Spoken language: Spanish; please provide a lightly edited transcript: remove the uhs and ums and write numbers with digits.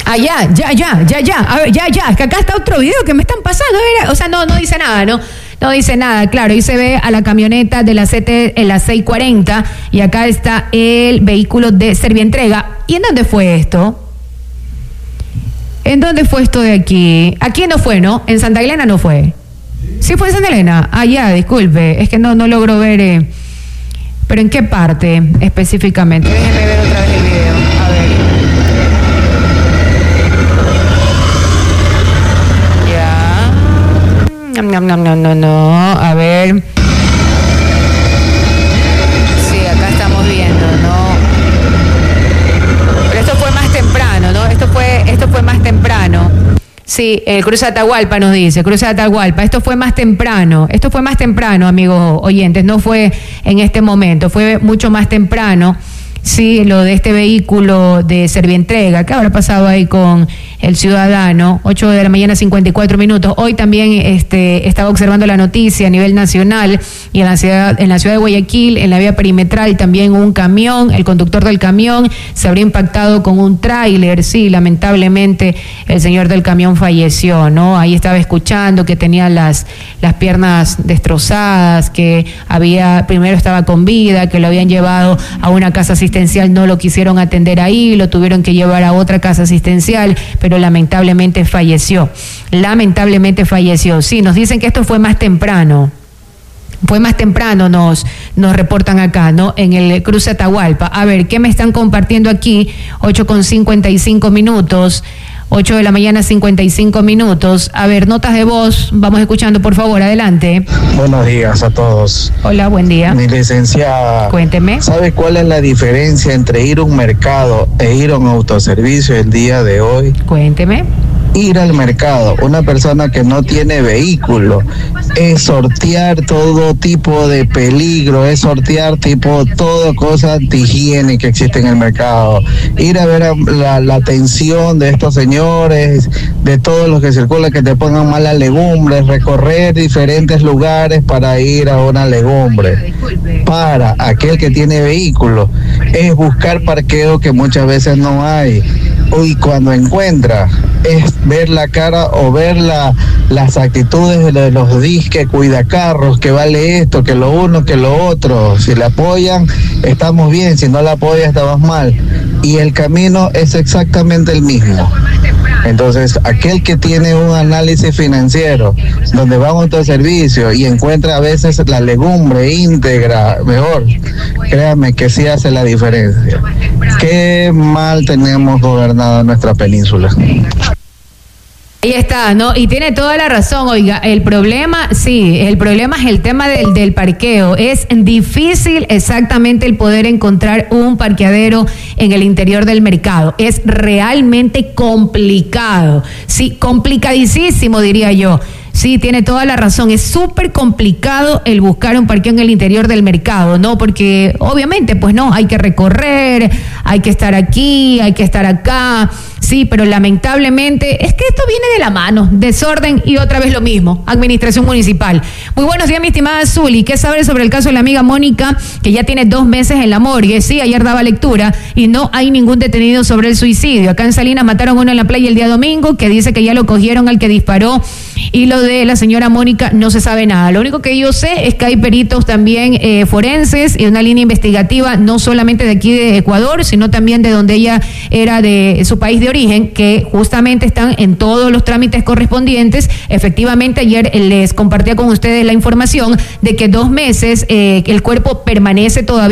Ya. A ver, ya. Es que acá está otro video que me están pasando. O sea, no dice nada, ¿no? No dice nada, claro. Ahí se ve a la camioneta de la CT en la 640 y acá está el vehículo de Servientrega. ¿Y en dónde fue esto? ¿En dónde fue esto de aquí? Aquí no fue, ¿no? En Santa Elena no fue. ¿Sí fue en Santa Elena? Ya, disculpe. Es que no logro ver. ¿Pero en qué parte específicamente? Déjenme ver otra vez el video. A ver. No. A ver. Sí, acá estamos viendo, ¿no? Pero esto fue más temprano, ¿no? Esto fue más temprano. Sí, el Cruce Atahualpa nos dice, Cruce Atahualpa. Esto fue más temprano, amigos oyentes. No fue en este momento, fue mucho más temprano. Sí, lo de este vehículo de Servientrega. ¿Qué habrá pasado ahí con el ciudadano? 8 de la mañana, 54 minutos. Hoy también estaba observando la noticia a nivel nacional y en la ciudad de Guayaquil, en la vía perimetral, también un camión. El conductor del camión se habría impactado con un tráiler. Sí, lamentablemente el señor del camión falleció, ¿no? Ahí estaba escuchando que tenía las piernas destrozadas, que primero estaba con vida, que lo habían llevado a una casa asistencial, no lo quisieron atender ahí, lo tuvieron que llevar a otra casa asistencial, pero lamentablemente falleció. Sí, nos dicen que esto fue más temprano. Nos reportan acá, ¿no? En el Cruce Atahualpa. A ver, ¿qué me están compartiendo aquí? 8:55 minutos. 8 de la mañana, 55 minutos. A ver, notas de voz, vamos escuchando, por favor, adelante. Buenos días a todos. Hola, buen día. Mi licenciada. Cuénteme. ¿Sabe cuál es la diferencia entre ir a un mercado e ir a un autoservicio el día de hoy? Cuénteme. Ir al mercado, una persona que no tiene vehículo, es sortear todo tipo de peligro, es sortear toda cosa antihigiene que existe en el mercado. Ir a ver la atención de estos señores, de todos los que circulan, que te pongan malas legumbres, recorrer diferentes lugares para ir a una legumbre. Para aquel que tiene vehículo, es buscar parqueo que muchas veces no hay. Y cuando encuentra, es ver la cara o ver las actitudes de los disque cuidacarros, que vale esto, que lo uno, que lo otro. Si le apoyan, estamos bien; si no le apoyan, estamos mal. Y el camino es exactamente el mismo. Entonces, aquel que tiene un análisis financiero, donde va a un autoservicio y encuentra a veces la legumbre íntegra, mejor, créame que sí hace la diferencia. Qué mal tenemos gobernado nuestra península. Ahí está, ¿no? Y tiene toda la razón. Oiga, el problema es el tema del parqueo. Es difícil exactamente el poder encontrar un parqueadero en el interior del mercado. Es realmente complicado. Sí, complicadísimo, diría yo. Sí, tiene toda la razón. Es súper complicado el buscar un parqueo en el interior del mercado, ¿no? Porque obviamente, pues no, hay que recorrer, hay que estar aquí, hay que estar acá. Sí, pero lamentablemente es que esto viene de la mano, desorden y otra vez lo mismo, administración municipal. Muy buenos días, mi estimada Zuli. ¿Qué sabes sobre el caso de la amiga Mónica, que ya tiene 2 meses en la morgue? Sí, ayer daba lectura y no hay ningún detenido sobre el suicidio. Acá en Salinas mataron uno en la playa el día domingo, que dice que ya lo cogieron al que disparó, y lo de la señora Mónica no se sabe nada. Lo único que yo sé es que hay peritos también forenses y una línea investigativa, no solamente de aquí de Ecuador, sino también de donde ella era, de su país de origen, que justamente están en todos los trámites correspondientes. Efectivamente, ayer les compartía con ustedes la información de que 2 meses el cuerpo permanece todavía